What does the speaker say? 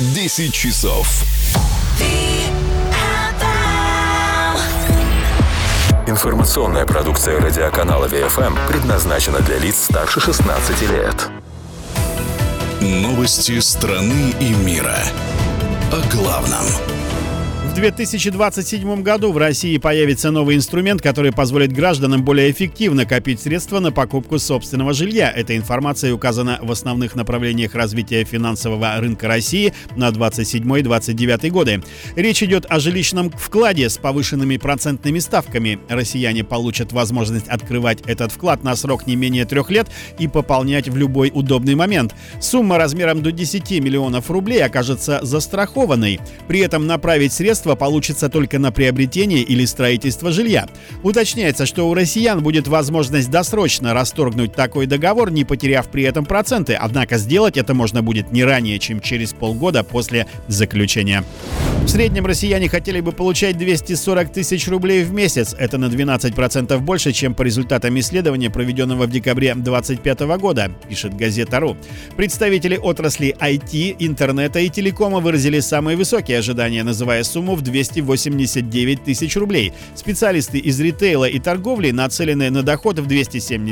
10 часов. Информационная продукция радиоканала ВФМ предназначена для лиц старше 16 лет. Новости страны и мира. О главном. В 2027 году в России появится новый инструмент, который позволит гражданам более эффективно копить средства на покупку собственного жилья. Эта информация указана в основных направлениях развития финансового рынка России на 27-29 годы. Речь идет о жилищном вкладе с повышенными процентными ставками. Россияне получат возможность открывать этот вклад на срок не менее 3 лет и пополнять в любой удобный момент. Сумма размером до 10 миллионов рублей окажется застрахованной. При этом направить средства получится только на приобретение или строительство жилья. Уточняется, что у россиян будет возможность досрочно расторгнуть такой договор, не потеряв при этом проценты. Однако сделать это можно будет не ранее, чем через полгода после заключения. В среднем россияне хотели бы получать 240 тысяч рублей в месяц. Это на 12% больше, чем по результатам исследования, проведенного в декабре 2025 года, пишет газета.ру. Представители отрасли IT, интернета и телекома выразили самые высокие ожидания, называя сумму в 289 тысяч рублей. Специалисты из ритейла и торговли нацелены на доход в 270